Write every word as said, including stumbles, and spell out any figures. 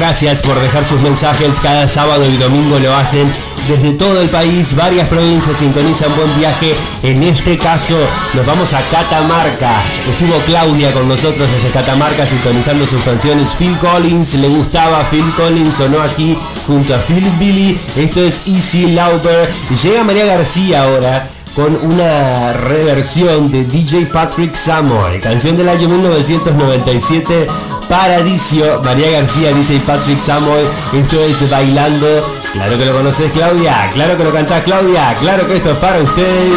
gracias por dejar sus mensajes. Cada sábado y domingo lo hacen desde todo el país. Varias provincias sintonizan Buen Viaje. En este caso nos vamos a Catamarca. Estuvo Claudia con nosotros desde Catamarca sintonizando sus canciones. Phil Collins, le gustaba Phil Collins, sonó aquí junto a Phil Billy. Esto es Easy Lauper. Llega María García ahora con una reversión de D J Patrick Samoy, canción del año mil novecientos noventa y siete, Paradiso. María García, D J Patrick Samoy, esto es Bailando. Claro que lo conoces, Claudia, claro que lo cantás, Claudia, claro que esto es para usted.